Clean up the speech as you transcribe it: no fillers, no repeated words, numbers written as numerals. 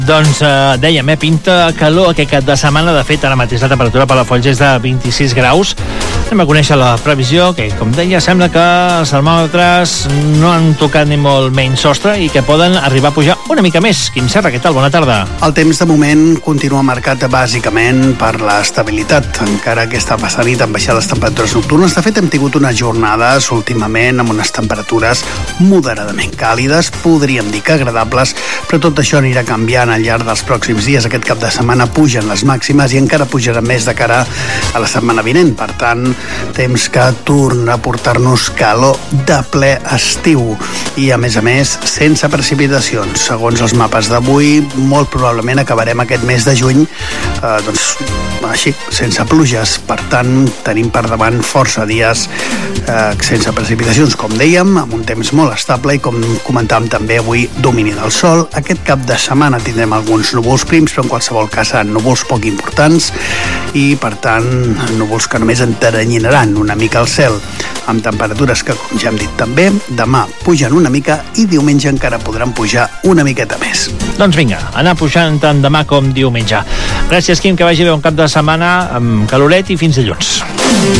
Doncs dèiem, pinta calor aquest cap de setmana. De fet, ara mateix la temperatura per la Folge és de 26 graus. Anem a conèixer la previsió, que, com deia, sembla que els termòmetres no han tocat ni molt menys sostre i que poden arribar a pujar una mica més. Quim Serra, què tal? Bona tarda. El temps, de moment, continua marcat bàsicament per l'estabilitat, encara que està passant i han baixat les temperatures nocturnes. De fet, hem tingut unes jornades últimament amb unes temperatures moderadament càlides, podríem dir que agradables, però tot això anirà canviant al llarg dels pròxims dies. Aquest cap de setmana pugen les màximes i encara pujaran més de cara a la setmana vinent. Per tant, temps que torna a portar-nos calor de ple estiu i, a més, sense precipitacions. Segons els mapes d'avui, molt probablement acabarem aquest mes de juny així, sense pluges. Per tant, tenim per davant força dies sense precipitacions, com dèiem, amb un temps molt estable i, com comentàvem també avui, domini del sol. Aquest cap de setmana tindrem alguns núvols prims, però en qualsevol cas seran núvols poc importants i, per tant, núvols que només enteranyinaran una mica el cel, amb temperatures que, com ja hem dit també, demà pugen una mica i diumenge encara podran pujar una miqueta més. Doncs vinga, anar pujant tant demà com diumenge. Gràcies, Quim, que vagi bé un cap de setmana amb caloret i fins dilluns.